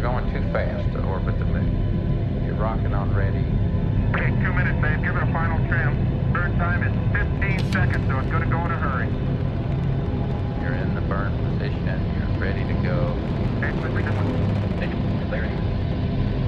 going too fast to orbit the moon. You're rocking on ready. Okay, 2 minutes, Dave. Give it a final trim. Burn time is 15 seconds, so it's going to go in a hurry. You're in the burn position. You're ready to go. Okay, quickly, this one. Clearing.